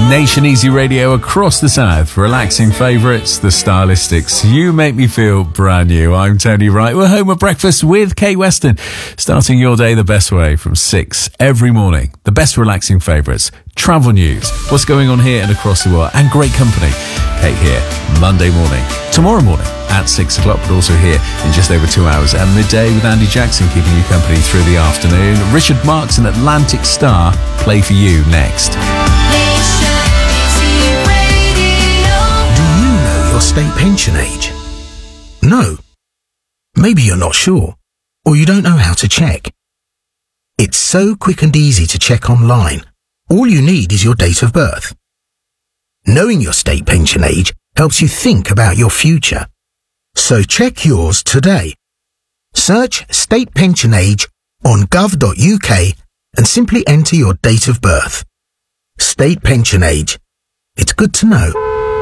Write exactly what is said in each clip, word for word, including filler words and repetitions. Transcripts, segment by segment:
Nation Easy Radio across the South. Relaxing favourites, the Stylistics. You make me feel brand new. I'm Tony Wright. We're home at breakfast with Kate Weston. Starting your day the best way from six every morning. The best relaxing favourites. Travel news. What's going on here and across the world. And great company. Kate here, Monday morning. Tomorrow morning at six o'clock, but also here in just over two hours at midday with Andy Jackson keeping you company through the afternoon. Richard Marx and Atlantic Star play for you next. State pension age? No. Maybe you're not sure, or you don't know how to check. It's so quick and easy to check online. All you need is your date of birth. Knowing your state pension age helps you think about your future. So check yours today. Search state pension age on gov dot U K and simply enter your date of birth. State pension age. It's good to know.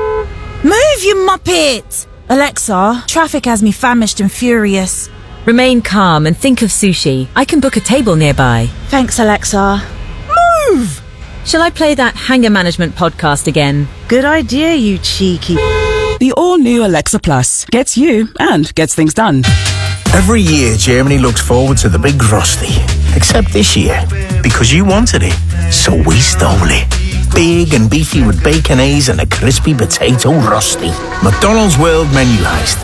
Move, you muppet! Alexa, traffic has me famished and furious. Remain calm and think of sushi. I can book a table nearby. Thanks, Alexa. Move! Shall I play that Hanger Management podcast again? Good idea, you cheeky... The all-new Alexa Plus gets you and gets things done. Every year, Germany looks forward to the big Rusty. Except this year, because you wanted it, so we stole it. Big and beefy with baconaise and a crispy potato Rusty. McDonald's World Menu Heist.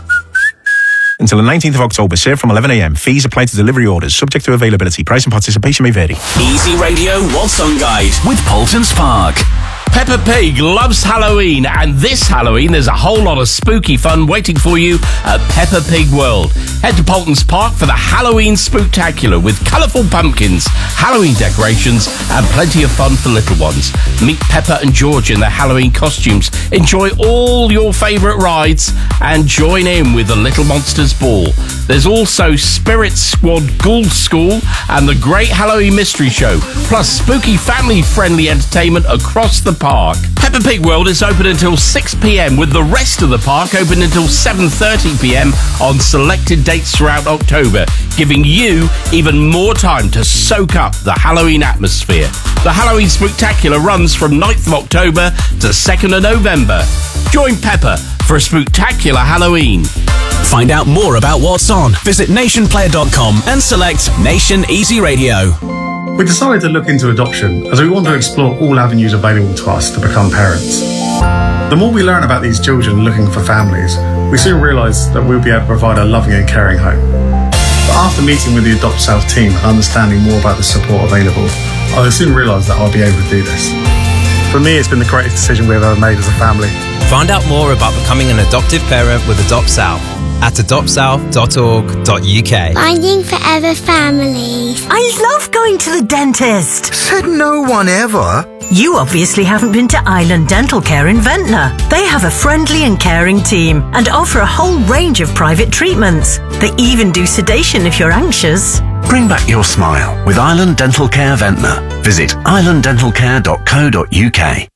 Until the nineteenth of October, served from eleven a m. Fees apply to delivery orders, subject to availability. Price and participation may vary. Easy Radio What's On Guide with Poulton Spark. Peppa Pig loves Halloween, and this Halloween there's a whole lot of spooky fun waiting for you at Peppa Pig World. Head to Poulton's Park for the Halloween Spooktacular with colourful pumpkins, Halloween decorations and plenty of fun for little ones. Meet Peppa and George in their Halloween costumes, enjoy all your favourite rides and join in with the Little Monsters Ball. There's also Spirit Squad Ghoul School and the Great Halloween Mystery Show, plus spooky family-friendly entertainment across the park. Peppa Pig World is open until six p m with the rest of the park open until seven thirty p m on selected dates throughout October, giving you even more time to soak up the Halloween atmosphere. The Halloween Spooktacular runs from ninth of October to second of November. Join Peppa for a spooktacular Halloween. Find out more about what's on. Visit nation player dot com and select Nation Easy Radio. We decided to look into adoption as we want to explore all avenues available to us to become parents. The more we learn about these children looking for families, we soon realised that we'll be able to provide a loving and caring home. But after meeting with the Adopt South team and understanding more about the support available, I soon realised that I'll be able to do this. For me, it's been the greatest decision we've ever made as a family. Find out more about becoming an adoptive parent with Adopt South at adopt south dot org dot U K. Finding forever families. I love going to the dentist. Said no one ever. You obviously haven't been to Island Dental Care in Ventnor. They have a friendly and caring team and offer a whole range of private treatments. They even do sedation if you're anxious. Bring back your smile with Island Dental Care Ventnor. Visit island dental care dot co dot U K.